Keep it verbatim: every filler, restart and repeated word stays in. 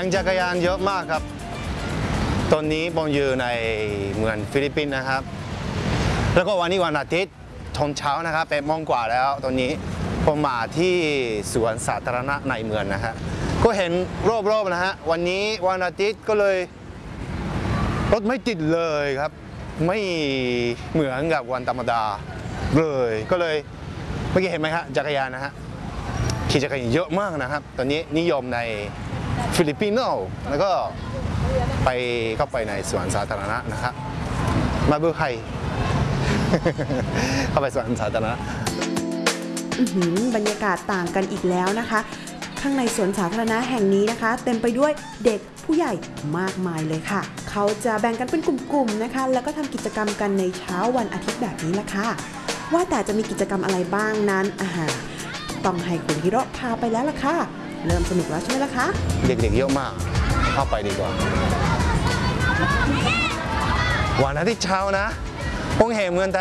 จักรยานเยอะมากครับตอนนี้ผมอยู่ในเมืองฟิลิปปินส์นะครับแล้วก็วันนี้วันอาทิตย์ตอนเช้านะครับแปดโมงกว่าแล้วตอนนี้ผมมาที่สวนสาธารณะในเมืองนะฮะก็เห็นรอบๆนะฮะวันนี้วันอาทิตย์ก็เลยรถไม่ติดเลยครับไม่เหมือนกับวันธรรมดาเลยก็เลยเมื่อกี้เห็นไหมฮะจักรยานนะฮะขี่จักรยานเยอะมากนะครับตอนนี้นิยมในฟิลิปปินส์แล้วก็ไปเข้าไปในสวนสาธารณะนะครับมาเบอร์ไฮ เข้าไปสวนสาธารณะบรรยากาศต่างกันอีกแล้วนะคะข้างในสวนสาธารณะแห่งนี้นะคะเต็มไปด้วยเด็กผู้ใหญ่มากมายเลยค่ะเขาจะแบ่งกันเป็นกลุ่มๆนะคะแล้วก็ทำกิจกรรมกันในเช้าวันอาทิตย์แบบนี้ละค่ะว่าแต่จะมีกิจกรรมอะไรบ้างนั้นอาหารต้องให้คุณฮิโร่พาไปแล้วล่ะค่ะเริ่มสนุกแล้วใช่ไหมล่ะคะเด็กๆเยอะมากเข้าไปดีกว่าวันอาทิตย์เช้านะผมเห็นเหมือน